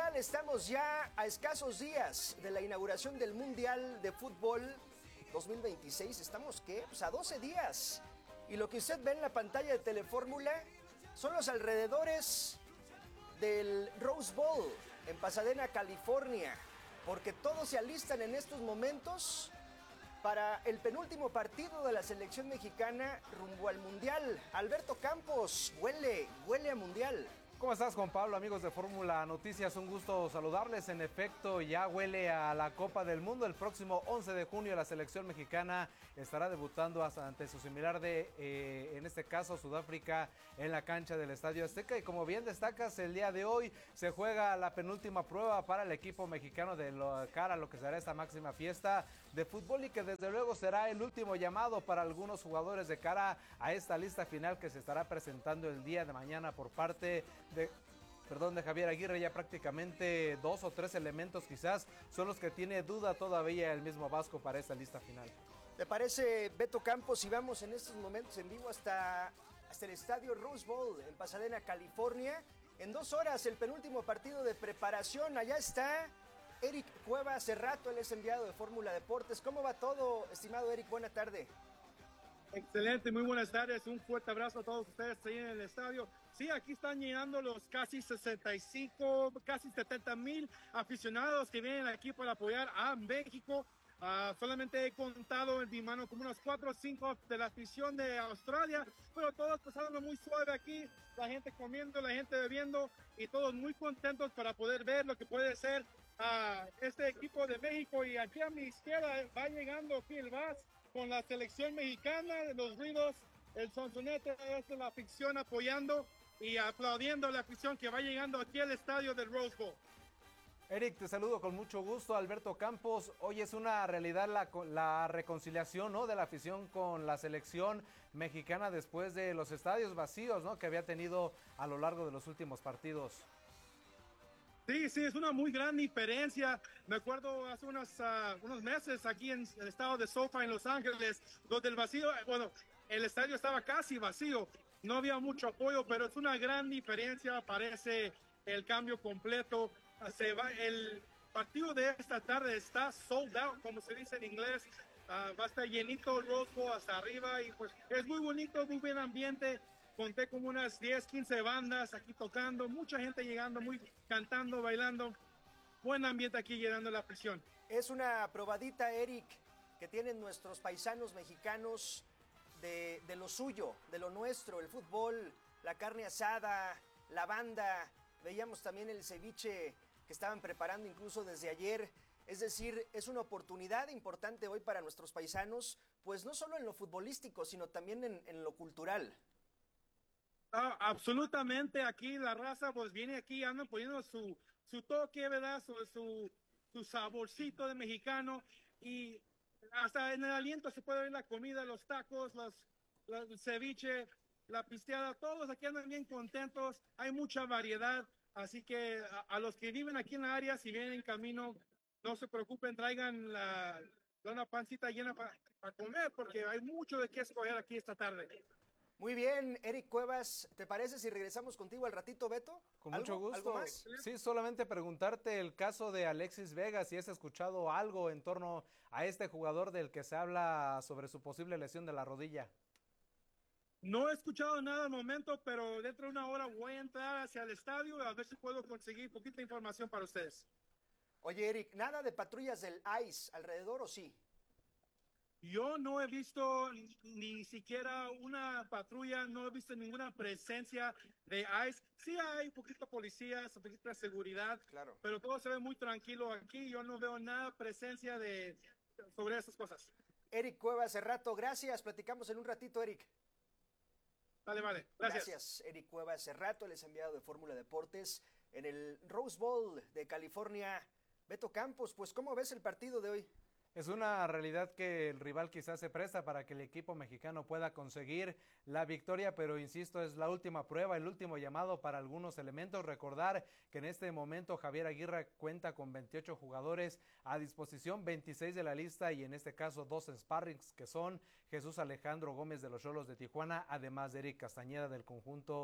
tal? Estamos ya a escasos días de la inauguración del Mundial de Fútbol 2026. ¿Estamos qué? Pues a 12 días. Y lo que usted ve en la pantalla de Telefórmula son los alrededores del Rose Bowl en Pasadena, California. Porque todos se alistan en estos momentos para el penúltimo partido de la selección mexicana rumbo al Mundial. Alberto Campos, huele a Mundial. ¿Cómo estás, Juan Pablo? Amigos de Fórmula Noticias, un gusto saludarles. En efecto, ya huele a la Copa del Mundo. El próximo 11 de junio la selección mexicana estará debutando ante su similar en este caso, Sudáfrica, en la cancha del Estadio Azteca. Y como bien destacas, el día de hoy se juega la penúltima prueba para el equipo mexicano de cara a lo que será esta máxima fiesta de fútbol y que desde luego será el último llamado para algunos jugadores de cara a esta lista final que se estará presentando el día de mañana por parte de Javier Aguirre. Ya prácticamente 2 o 3 elementos quizás son los que tiene duda todavía el mismo Vasco para esta lista final. ¿Te parece, Beto Campos, si vamos en estos momentos en vivo hasta el estadio Rose Bowl en Pasadena, California? En 2 horas el penúltimo partido de preparación. Allá está Eric Cueva. Hace rato él es enviado de Fórmula Deportes. ¿Cómo va todo, estimado Eric? Buena tarde. Excelente, muy buenas tardes, un fuerte abrazo a todos ustedes ahí en el estadio. Sí, aquí están llenando los casi 65, casi 70 mil aficionados que vienen aquí para apoyar a México. Solamente he contado en mi mano como unos 4 o 5 de la afición de Australia, pero todos pasándolo muy suave aquí, la gente comiendo, la gente bebiendo y todos muy contentos para poder ver lo que puede ser este equipo de México. Y aquí a mi izquierda va llegando aquí el Vaz con la selección mexicana, los ruidos, el sonsonete de la afición apoyando y aplaudiendo a la afición que va llegando aquí al estadio del Rose Bowl. Eric, te saludo con mucho gusto. Alberto Campos, hoy es una realidad la reconciliación, ¿no?, de la afición con la selección mexicana después de los estadios vacíos, ¿no?, que había tenido a lo largo de los últimos partidos. Sí, es una muy gran diferencia. Me acuerdo hace unos meses aquí en el estado de SoFi en Los Ángeles, donde el estadio estaba casi vacío. No había mucho apoyo, pero es una gran diferencia. Parece el cambio completo. El partido de esta tarde está sold out, como se dice en inglés. Va a estar llenito el Rose Bowl hasta arriba y pues es muy bonito, muy buen ambiente. Conté como unas 10, 15 bandas aquí tocando, mucha gente llegando, cantando, bailando. Buen ambiente aquí llenando la prisión. Es una probadita, Eric, que tienen nuestros paisanos mexicanos de lo suyo, de lo nuestro, el fútbol, la carne asada, la banda. Veíamos también el ceviche que estaban preparando incluso desde ayer. Es decir, es una oportunidad importante hoy para nuestros paisanos, pues no solo en lo futbolístico, sino también en lo cultural. Absolutamente, aquí la raza pues viene aquí, andan poniendo su toque, ¿verdad? Su saborcito de mexicano y hasta en el aliento se puede ver la comida, los tacos, el ceviche, la pisteada, todos aquí andan bien contentos, hay mucha variedad, así que a los que viven aquí en la área, si vienen en camino, no se preocupen, traigan una pancita llena para comer, porque hay mucho de qué escoger aquí esta tarde. Muy bien, Eric Cuevas, ¿te parece si regresamos contigo al ratito, Beto? Con mucho gusto. ¿Algo más? Sí, solamente preguntarte el caso de Alexis Vega, si has escuchado algo en torno a este jugador del que se habla sobre su posible lesión de la rodilla. No he escuchado nada al momento, pero dentro de una hora voy a entrar hacia el estadio a ver si puedo conseguir poquita información para ustedes. Oye, Eric, ¿nada de patrullas del ICE alrededor o sí? Yo no he visto ni siquiera una patrulla, no he visto ninguna presencia de ICE. Sí hay un poquito de policías, un poquito de seguridad, claro, pero todo se ve muy tranquilo aquí. Yo no veo nada presencia sobre esas cosas. Eric Cuevas, hace rato, gracias. Platicamos en un ratito, Eric. Vale, Gracias, Eric Cuevas. Hace rato él es enviado de Fórmula Deportes en el Rose Bowl de California. Beto Campos, pues, ¿cómo ves el partido de hoy? Es una realidad que el rival quizás se presta para que el equipo mexicano pueda conseguir la victoria, pero insisto, es la última prueba, el último llamado para algunos elementos. Recordar que en este momento Javier Aguirre cuenta con 28 jugadores a disposición, 26 de la lista y en este caso 2 sparrings que son Jesús Alejandro Gómez de los Xolos de Tijuana, además de Eric Castañeda del conjunto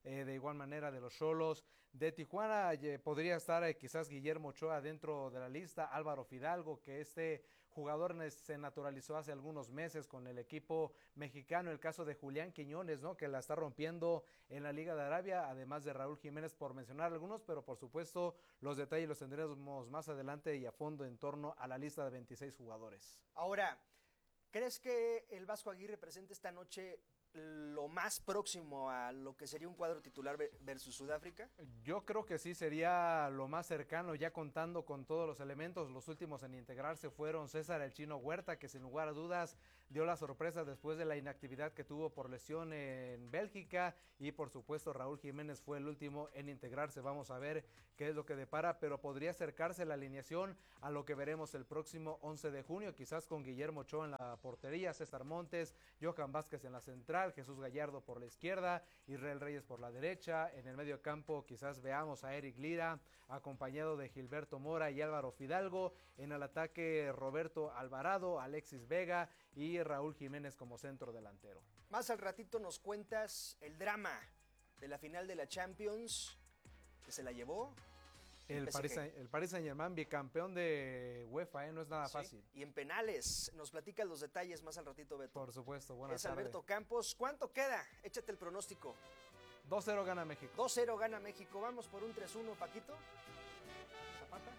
de igual manera de los Xolos de Tijuana. Podría estar quizás Guillermo Ochoa dentro de la lista, Álvaro Fidalgo, que este jugador se naturalizó hace algunos meses con el equipo mexicano. El caso de Julián Quiñones, ¿no?, que la está rompiendo en la Liga de Arabia, además de Raúl Jiménez, por mencionar algunos, pero por supuesto los detalles los tendremos más adelante y a fondo en torno a la lista de 26 jugadores. Ahora, ¿crees que el Vasco Aguirre presente esta noche lo más próximo a lo que sería un cuadro titular versus Sudáfrica? Yo creo que sí sería lo más cercano, ya contando con todos los elementos. Los últimos en integrarse fueron César el Chino Huerta, que sin lugar a dudas dio la sorpresa después de la inactividad que tuvo por lesión en Bélgica, y por supuesto Raúl Jiménez fue el último en integrarse. Vamos a ver qué es lo que depara, pero podría acercarse la alineación a lo que veremos el próximo 11 de junio, quizás con Guillermo Ochoa en la portería, César Montes, Johan Vázquez en la central, Jesús Gallardo por la izquierda, Israel Reyes por la derecha. En el medio campo quizás veamos a Eric Lira acompañado de Gilberto Mora y Álvaro Fidalgo. En el ataque Roberto Alvarado, Alexis Vega y Raúl Jiménez como centro delantero. Más al ratito nos cuentas el drama de la final de la Champions, que se la llevó el Paris Saint-Germain, bicampeón de UEFA, no es nada fácil. Y en penales, nos platicas los detalles más al ratito, Beto. Por supuesto, buenas tardes. Es Alberto Campos. ¿Cuánto queda? Échate el pronóstico. 2-0 gana México. 2-0 gana México. Vamos por un 3-1, Paquito. Zapata.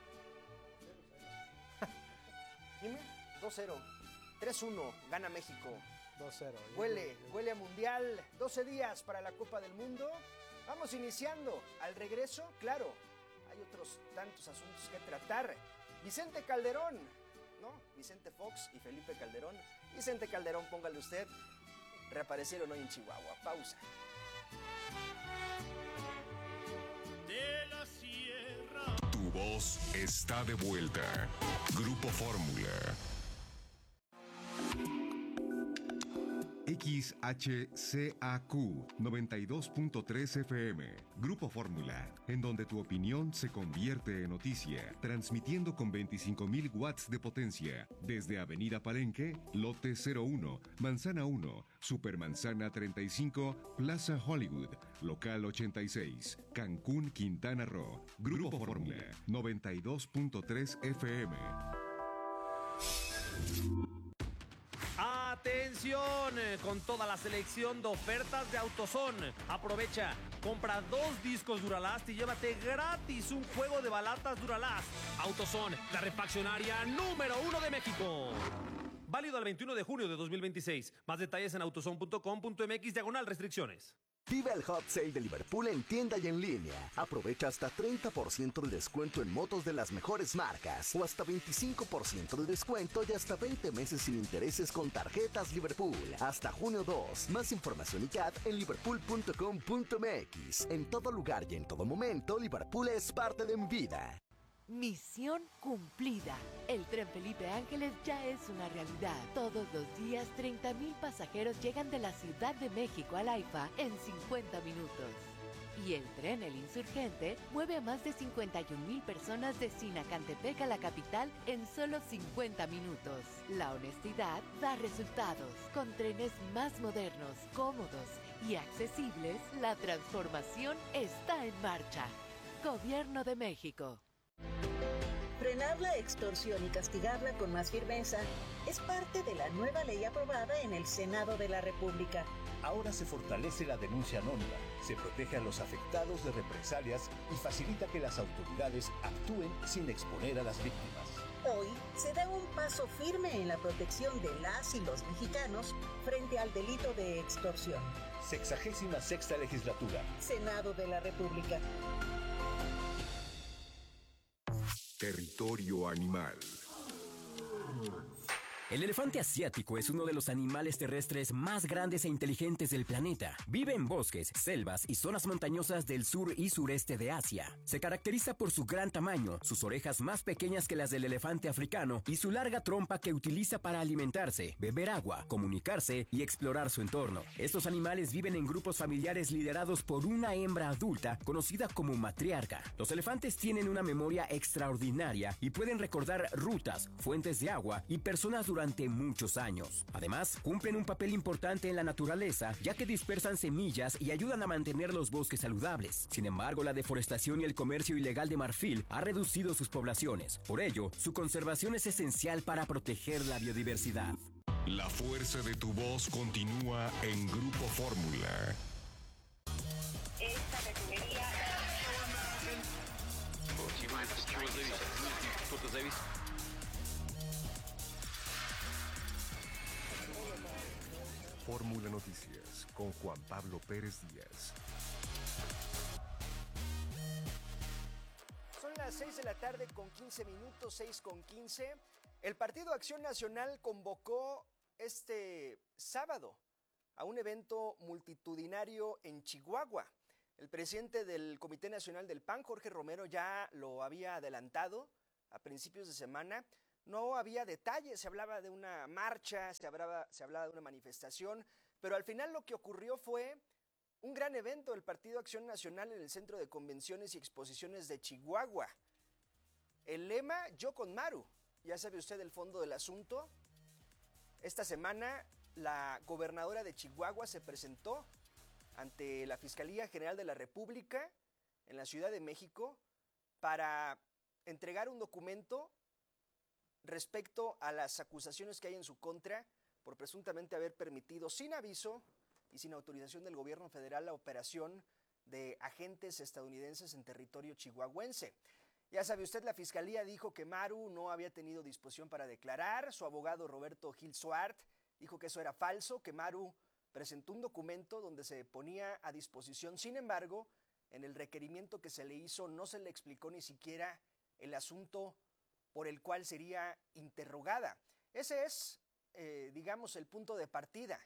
Dime. 2-0. 3-1 gana México. 2-0. Huele a Mundial. 12 días para la Copa del Mundo. Vamos iniciando. Al regreso, claro, hay otros tantos asuntos que tratar. Vicente Calderón, ¿no? Vicente Fox y Felipe Calderón. Vicente Calderón, póngale usted, reaparecieron hoy en Chihuahua. Pausa. De la sierra. Tu voz está de vuelta. Grupo Fórmula. XHCAQ 92.3 FM, Grupo Fórmula, en donde tu opinión se convierte en noticia, transmitiendo con 25,000 watts de potencia, desde Avenida Palenque, Lote 01, Manzana 1, Supermanzana 35, Plaza Hollywood, Local 86, Cancún, Quintana Roo. Grupo Fórmula, 92.3 FM. ¡Atención! Con toda la selección de ofertas de AutoZone. Aprovecha, compra 2 discos Duralast y llévate gratis un juego de balatas Duralast. AutoZone, la refaccionaria número 1 de México. Válido al 21 de junio de 2026. Más detalles en autozone.com.mx/restricciones. Vive el Hot Sale de Liverpool en tienda y en línea. Aprovecha hasta 30% de descuento en motos de las mejores marcas o hasta 25% de descuento y hasta 20 meses sin intereses con tarjetas Liverpool. Hasta junio 2. Más información y CAT en liverpool.com.mx. En todo lugar y en todo momento, Liverpool es parte de mi vida. Misión cumplida. El tren Felipe Ángeles ya es una realidad. Todos los días 30,000 pasajeros llegan de la Ciudad de México al AIFA en 50 minutos. Y el tren El Insurgente mueve a más de 51,000 personas de Sinacantepec a la capital en solo 50 minutos. La honestidad da resultados. Con trenes más modernos, cómodos y accesibles, la transformación está en marcha. Gobierno de México. Frenar la extorsión y castigarla con más firmeza es parte de la nueva ley aprobada en el Senado de la República. Ahora se fortalece la denuncia anónima, se protege a los afectados de represalias y facilita que las autoridades actúen sin exponer a las víctimas. Hoy se da un paso firme en la protección de las y los mexicanos frente al delito de extorsión. 66ª Legislatura. Senado de la República. Territorio animal. El elefante asiático es uno de los animales terrestres más grandes e inteligentes del planeta. Vive en bosques, selvas y zonas montañosas del sur y sureste de Asia. Se caracteriza por su gran tamaño, sus orejas más pequeñas que las del elefante africano y su larga trompa que utiliza para alimentarse, beber agua, comunicarse y explorar su entorno. Estos animales viven en grupos familiares liderados por una hembra adulta conocida como matriarca. Los elefantes tienen una memoria extraordinaria y pueden recordar rutas, fuentes de agua y personas durante durante muchos años. Además, cumplen un papel importante en la naturaleza, ya que dispersan semillas y ayudan a mantener los bosques saludables. Sin embargo, la deforestación y el comercio ilegal de marfil ha reducido sus poblaciones. Por ello, su conservación es esencial para proteger la biodiversidad. La fuerza de tu voz continúa en Grupo Fórmula. Esta refinería... Fórmula Noticias con Juan Pablo Pérez Díaz. Son las 6 de la tarde con 15 minutos, 6 con 15. El Partido Acción Nacional convocó este sábado a un evento multitudinario en Chihuahua. El presidente del Comité Nacional del PAN, Jorge Romero, ya lo había adelantado a principios de semana. No había detalles, se hablaba de una marcha, se hablaba de una manifestación, pero al final lo que ocurrió fue un gran evento del Partido Acción Nacional en el Centro de Convenciones y Exposiciones de Chihuahua. El lema, yo con Maru. Ya sabe usted el fondo del asunto. Esta semana la gobernadora de Chihuahua se presentó ante la Fiscalía General de la República en la Ciudad de México para entregar un documento respecto a las acusaciones que hay en su contra por presuntamente haber permitido sin aviso y sin autorización del gobierno federal la operación de agentes estadounidenses en territorio chihuahuense. Ya sabe usted, la Fiscalía dijo que Maru no había tenido disposición para declarar. Su abogado Roberto Gil Suart dijo que eso era falso, que Maru presentó un documento donde se ponía a disposición. Sin embargo, en el requerimiento que se le hizo no se le explicó ni siquiera el asunto por el cual sería interrogada. Ese es, digamos, el punto de partida.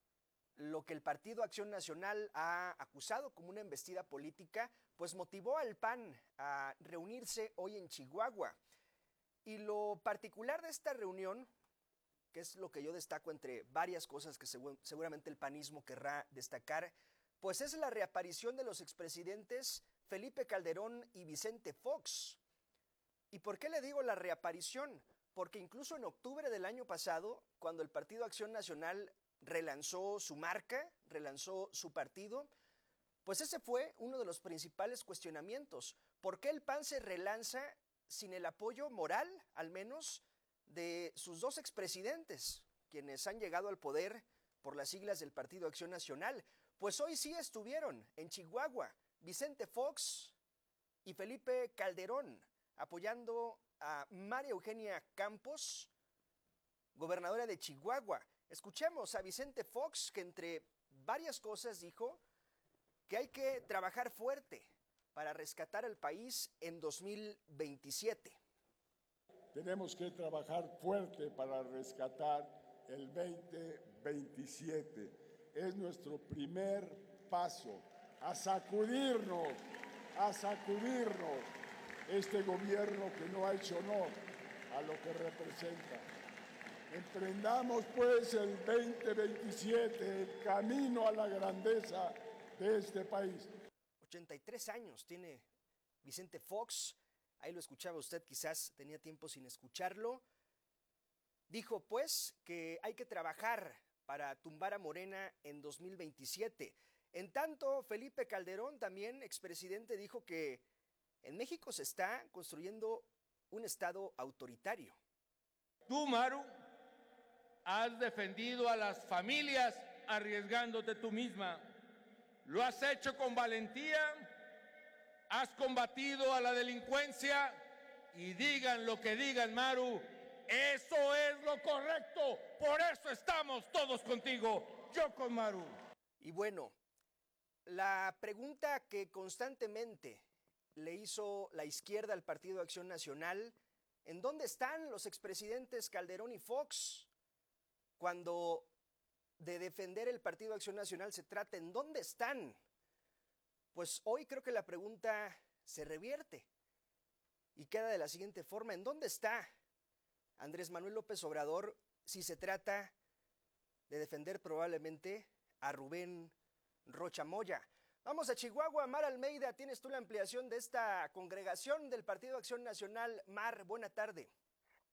Lo que el Partido Acción Nacional ha acusado como una embestida política, pues motivó al PAN a reunirse hoy en Chihuahua. Y lo particular de esta reunión, que es lo que yo destaco entre varias cosas que seguramente el panismo querrá destacar, pues es la reaparición de los expresidentes Felipe Calderón y Vicente Fox. ¿Y por qué le digo la reaparición? Porque incluso en octubre del año pasado, cuando el Partido Acción Nacional relanzó su marca, relanzó su partido, pues ese fue uno de los principales cuestionamientos. ¿Por qué el PAN se relanza sin el apoyo moral, al menos, de sus dos expresidentes, quienes han llegado al poder por las siglas del Partido Acción Nacional? Pues hoy sí estuvieron en Chihuahua Vicente Fox y Felipe Calderón, apoyando a María Eugenia Campos, gobernadora de Chihuahua. Escuchemos a Vicente Fox, que entre varias cosas dijo que hay que trabajar fuerte para rescatar al país en 2027. Tenemos que trabajar fuerte para rescatar el 2027. Es nuestro primer paso a sacudirnos este gobierno que no ha hecho honor a lo que representa. Emprendamos pues el 2027, el camino a la grandeza de este país. 83 años tiene Vicente Fox, ahí lo escuchaba usted, quizás tenía tiempo sin escucharlo. Dijo pues que hay que trabajar para tumbar a Morena en 2027. En tanto, Felipe Calderón, también expresidente, dijo que en México se está construyendo un estado autoritario. Tú, Maru, has defendido a las familias arriesgándote tú misma. Lo has hecho con valentía, has combatido a la delincuencia y digan lo que digan, Maru, eso es lo correcto. Por eso estamos todos contigo, yo con Maru. Y bueno, la pregunta que constantemente le hizo la izquierda al Partido Acción Nacional, ¿en dónde están los expresidentes Calderón y Fox? Cuando de defender el Partido Acción Nacional se trata, ¿en dónde están? Pues hoy creo que la pregunta se revierte y queda de la siguiente forma: ¿en dónde está Andrés Manuel López Obrador si se trata de defender probablemente a Rubén Rocha Moya? Vamos a Chihuahua. Mar Almeida, tienes tú la ampliación de esta congregación del Partido Acción Nacional. Mar, buena tarde.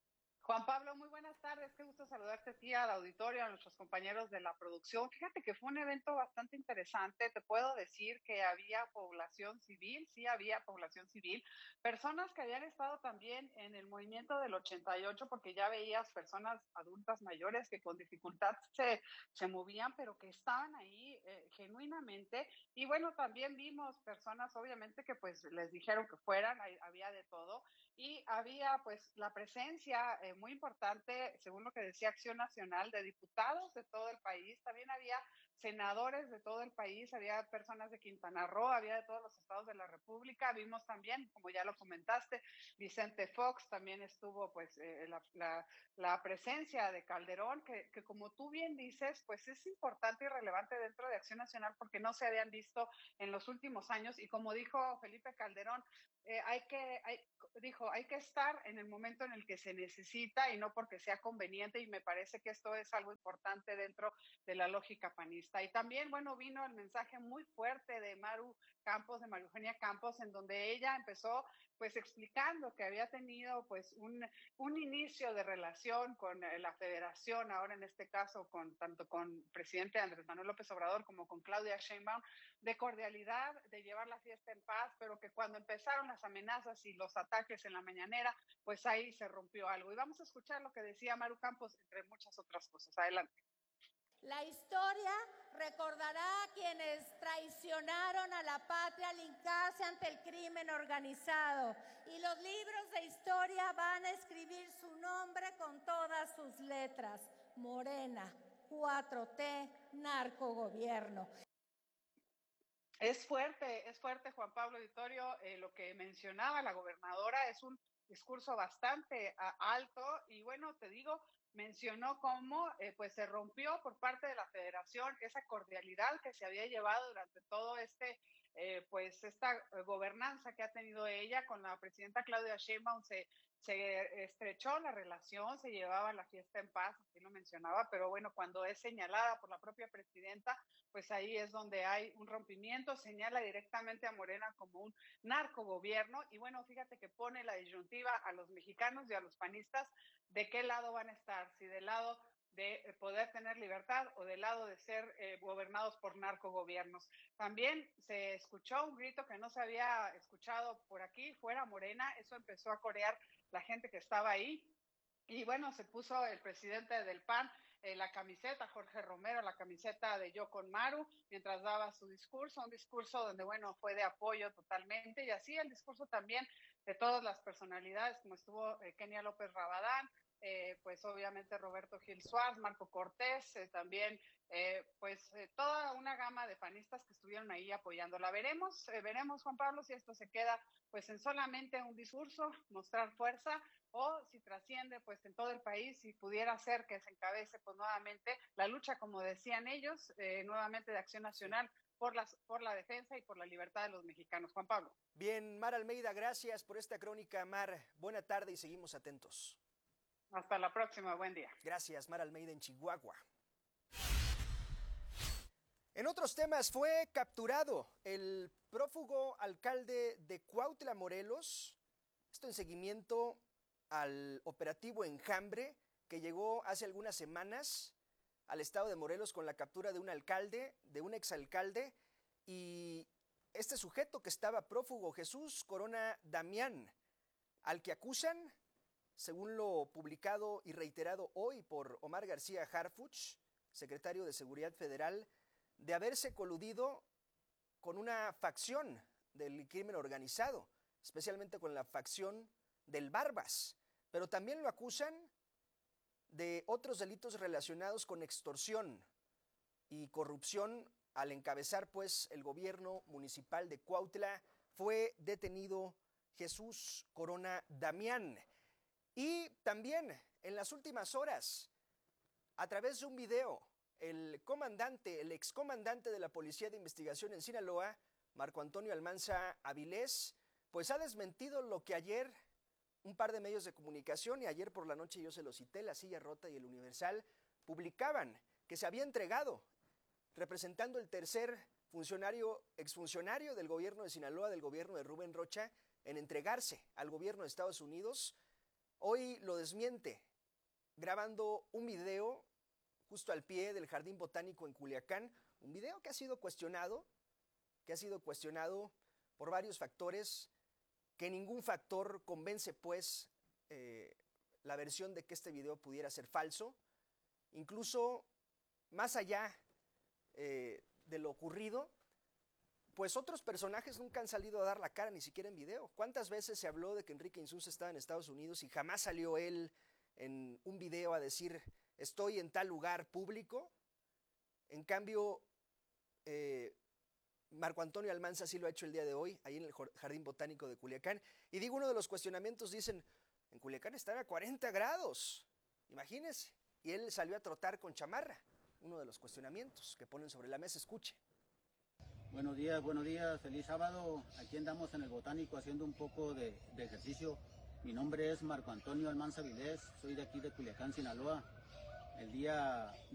Juan Pablo, muy buenas tardes, qué gusto saludarte a ti, al auditorio, a nuestros compañeros de la producción. Fíjate que fue un evento bastante interesante, te puedo decir que había población civil, sí había población civil, personas que habían estado también en el movimiento del 88, porque ya veías personas adultas mayores que con dificultad se movían, pero que estaban ahí genuinamente. Y bueno, también vimos personas, obviamente, que pues les dijeron que fueran, había de todo. Y había pues la presencia muy importante, según lo que decía Acción Nacional, de diputados de todo el país. También había senadores de todo el país, había personas de Quintana Roo, había de todos los estados de la República. Vimos también, como ya lo comentaste, Vicente Fox, también estuvo pues la presencia de Calderón, que como tú bien dices, pues es importante y relevante dentro de Acción Nacional porque no se habían visto en los últimos años. Y como dijo Felipe Calderón, hay que estar en el momento en el que se necesita y no porque sea conveniente, y me parece que esto es algo importante dentro de la lógica panista. Y también, bueno, vino el mensaje muy fuerte de Maru Campos, de María Eugenia Campos, en donde ella empezó pues explicando que había tenido pues un inicio de relación con la federación, ahora en este caso tanto con presidente Andrés Manuel López Obrador como con Claudia Sheinbaum, de cordialidad, de llevar la fiesta en paz, pero que cuando empezaron las amenazas y los ataques en la mañanera, pues ahí se rompió algo. Y vamos a escuchar lo que decía Maru Campos, entre muchas otras cosas. Adelante. La historia recordará a quienes traicionaron a la patria al hincarse ante el crimen organizado, y los libros de historia van a escribir su nombre con todas sus letras: Morena, 4T, narcogobierno. Es fuerte, Juan Pablo Auditorio, lo que mencionaba la gobernadora. Es un discurso bastante alto y bueno, te digo, mencionó cómo pues se rompió por parte de la federación esa cordialidad que se había llevado durante todo pues esta gobernanza que ha tenido ella con la presidenta Claudia Sheinbaum. Se estrechó la relación, se llevaba la fiesta en paz, así lo mencionaba, pero bueno, cuando es señalada por la propia presidenta, pues ahí es donde hay un rompimiento, señala directamente a Morena como un narcogobierno. Y bueno, fíjate que pone la disyuntiva a los mexicanos y a los panistas de qué lado van a estar, si del lado de poder tener libertad o del lado de ser gobernados por narcogobiernos. También se escuchó un grito que no se había escuchado por aquí, fuera Morena. Eso empezó a corear la gente que estaba ahí. Y bueno, se puso el presidente del PAN la camiseta, Jorge Romero, la camiseta de Yo con Maru, mientras daba su discurso, un discurso donde, bueno, fue de apoyo totalmente, y así el discurso también de todas las personalidades, como estuvo Kenia López Rabadán, pues obviamente Roberto Gil Suárez, Marco Cortés, también toda una gama de panistas que estuvieron ahí apoyándola. Veremos, Juan Pablo, si esto se queda pues en solamente un discurso, mostrar fuerza, o si trasciende pues en todo el país y pudiera ser que se encabece pues nuevamente la lucha, como decían ellos, nuevamente de Acción Nacional por la defensa y por la libertad de los mexicanos. Juan Pablo. Bien, Mar Almeida, gracias por esta crónica, Mar. Buena tarde y seguimos atentos. Hasta la próxima, buen día. Gracias, Mar Almeida en Chihuahua. En otros temas, fue capturado el prófugo alcalde de Cuautla, Morelos, esto en seguimiento al operativo Enjambre, que llegó hace algunas semanas al estado de Morelos con la captura de un alcalde, de un exalcalde, y este sujeto que estaba prófugo, Jesús Corona Damián, al que acusan, según lo publicado y reiterado hoy por Omar García Harfuch, secretario de Seguridad Federal, de haberse coludido con una facción del crimen organizado, especialmente con la facción del Barbas, pero también lo acusan de otros delitos relacionados con extorsión y corrupción. Al encabezar pues el gobierno municipal de Cuautla, fue detenido Jesús Corona Damián. Y también en las últimas horas, a través de un video, el excomandante de la Policía de Investigación en Sinaloa, Marco Antonio Almanza Avilés, pues ha desmentido lo que ayer un par de medios de comunicación, y ayer por la noche yo se lo cité, La Silla Rota y El Universal, publicaban que se había entregado, representando el tercer exfuncionario del gobierno de Sinaloa, del gobierno de Rubén Rocha, en entregarse al gobierno de Estados Unidos. Hoy lo desmiente grabando un video justo al pie del Jardín Botánico en Culiacán, un video que ha sido cuestionado por varios factores, que ningún factor convence pues la versión de que este video pudiera ser falso. Incluso más allá de lo ocurrido, pues otros personajes nunca han salido a dar la cara, ni siquiera en video. ¿Cuántas veces se habló de que Enrique Insunza estaba en Estados Unidos y jamás salió él en un video a decir estoy en tal lugar público? En cambio, Marco Antonio Almanza sí lo ha hecho el día de hoy, ahí en el Jardín Botánico de Culiacán. Y digo, uno de los cuestionamientos dicen, en Culiacán están a 40 grados, imagínense. Y él salió a trotar con chamarra, uno de los cuestionamientos que ponen sobre la mesa. Escuche. Buenos días, feliz sábado. Aquí andamos en el Botánico haciendo un poco de ejercicio. Mi nombre es Marco Antonio Almanza Vilés, soy de aquí de Culiacán, Sinaloa. El día